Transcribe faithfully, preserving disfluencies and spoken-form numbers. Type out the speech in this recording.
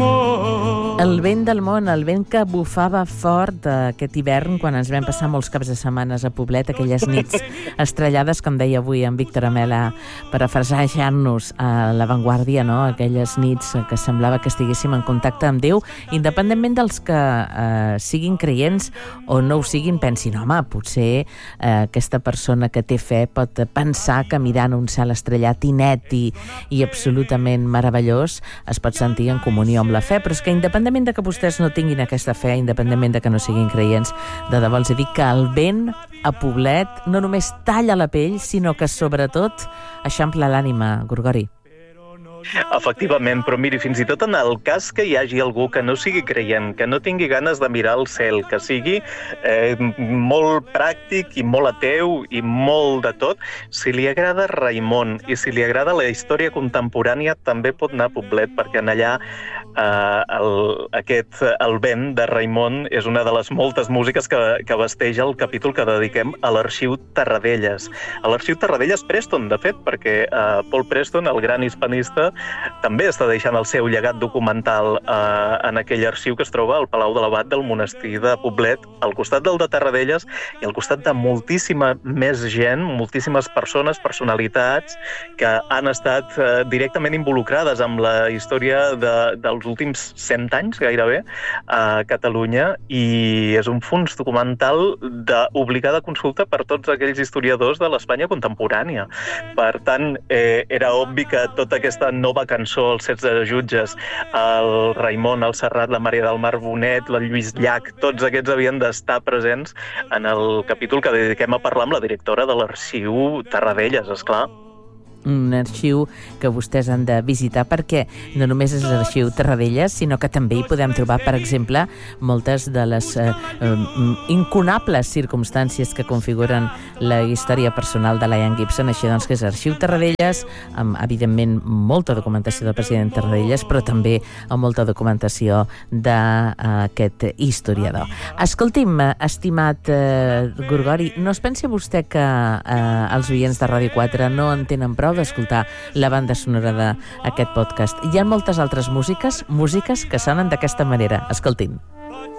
món. El vent del món, el vent que bufava fort aquest hivern quan ens vam passar molts caps de setmanes a Poblet, aquelles nits estrellades, com deia avui en Víctor Amela, parafrasejant-nos a l'avantguàrdia, no? Aquelles nits que semblava que estiguéssim en contacte amb Déu, independentment dels que eh, siguin creients o no ho siguin, pensin, home, potser eh, aquesta persona que té fe pot pensar que mirant un cel estrellat i net i, i absolutament meravellós es pot sentir en comunió amb la fe, però és que independentment de que vostès no tinguin aquesta fe, independentment de que no siguin creients, de debò els dic que el vent a Poblet no només talla la pell, sinó que sobretot eixampla l'ànima, Gorgori. Efectivament, però miri, fins i tot en el cas que hi hagi algú que no sigui creient, que no tingui ganes de mirar al cel, que sigui eh, molt pràctic i molt ateu i molt de tot, si li agrada Raimon i si li agrada la història contemporània, també pot anar a Poblet, perquè en allà eh, el, aquest, el vent de Raimon és una de les moltes músiques que, que vesteja el capítol que dediquem a l'Arxiu Tarradellas. A l'Arxiu Tarradellas Preston, de fet, perquè eh, Paul Preston, el gran hispanista, també està deixant el seu llegat documental eh, en aquell arxiu que es troba al Palau de l'Abat del monestir de Poblet, al costat del de Tarradellas i al costat de moltíssima més gent, moltíssimes persones, personalitats que han estat eh, directament involucrades amb la història de, dels últims cent anys, gairebé, a Catalunya, i és un fons documental d'obligada consulta per tots aquells historiadors de l'Espanya contemporània. Per tant, eh, era obvi que tota aquesta nova cançó, els setze jutges, el Raimon, el Serrat, la Maria del Mar Bonet, la Lluís Llach, tots aquests havien d'estar presents en el capítol que dediquem a parlar amb la directora de l'Arxiu Tarradellas, esclar. Un arxiu que vostès han de visitar perquè no només és l'arxiu Tarradellas, sinó que també hi podem trobar, per exemple, moltes de les eh, incunables circumstàncies que configuren la història personal de l'Ian Gibson. Així doncs que és l'arxiu Tarradellas, amb, evidentment, molta documentació del president Tarradellas, però també amb molta documentació d'aquest historiador. Escolti'm, estimat eh, Gorgori, no es pensi vostè que eh, els oients de Ràdio quatre no en tenen prou d'escoltar la banda sonora d'aquest podcast. Hi ha moltes altres músiques, músiques que sonen d'aquesta manera. Escoltin.